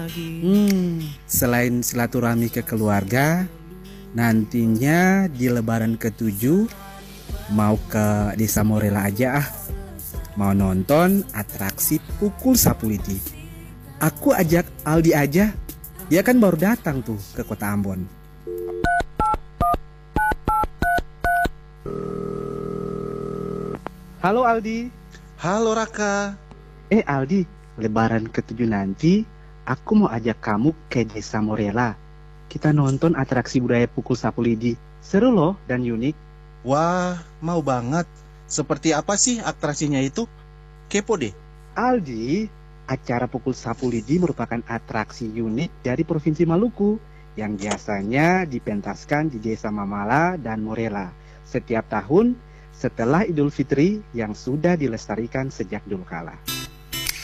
Selain silaturahmi ke keluarga, nantinya di Lebaran ke-7 mau ke Desa Morela aja ah. Mau nonton atraksi Pukul Sapulidi. Aku ajak Aldi aja. Dia kan baru datang tuh ke Kota Ambon. Halo Aldi. Halo Raka. Aldi, Lebaran ke-7 nanti aku mau ajak kamu ke Desa Morela. Kita nonton atraksi budaya Pukul Sapulidi. Seru loh dan unik. Wah, mau banget. Seperti apa sih atraksinya itu? Kepo deh. Aldi, acara Pukul Sapulidi merupakan atraksi unik dari Provinsi Maluku yang biasanya dipentaskan di Desa Mamala dan Morela setiap tahun setelah Idul Fitri yang sudah dilestarikan sejak dulu kala.